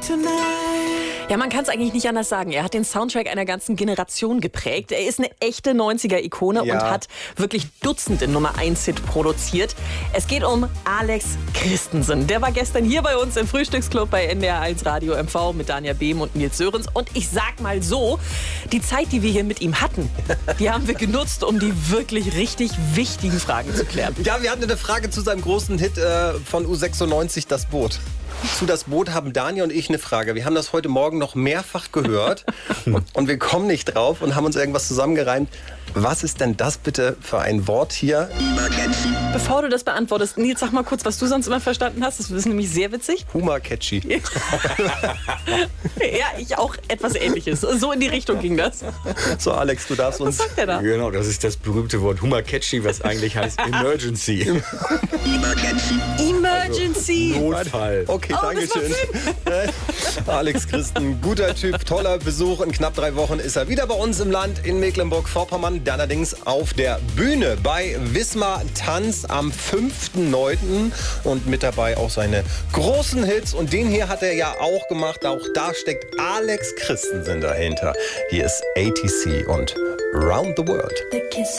Ja, man kann es eigentlich nicht anders sagen. Er hat den Soundtrack einer ganzen Generation geprägt. Er ist eine echte 90er-Ikone und hat wirklich Dutzende Nummer-1-Hit produziert. Es geht um Alex Christensen. Der war gestern hier bei uns im Frühstücksclub bei NDR 1 Radio MV mit Danja Behm und Nils Sörensen. Und ich sag mal so, die Zeit, die wir hier mit ihm hatten, die haben wir genutzt, um die wirklich richtig wichtigen Fragen zu klären. Ja, wir hatten eine Frage zu seinem großen Hit von U96, Das Boot. Zu Das Boot haben Daniel und ich eine Frage. Wir haben das heute Morgen noch mehrfach gehört und wir kommen nicht drauf und haben uns irgendwas zusammengereimt. Was ist denn das bitte für ein Wort hier? Bevor du das beantwortest, Nils, sag mal kurz, was du sonst immer verstanden hast. Das ist nämlich sehr witzig. Humor-catchy. Ja, ich auch etwas Ähnliches. So in die Richtung ging das. So, Alex, du darfst uns... Was sagt der da? Genau, das ist das berühmte Wort Humor-catchy, was eigentlich heißt Emergency. Emergency. Also Notfall. Okay, Oh, danke das war schön. Alex Christen, guter Typ, toller Besuch. In knapp 3 Wochen ist er wieder bei uns im Land in Mecklenburg-Vorpommern. Allerdings auf der Bühne bei Wismar Tanz am 5.9. Und mit dabei auch seine großen Hits. Und den hier hat er ja auch gemacht. Auch da steckt Alex Christensen dahinter. Hier ist ATC und Round the World.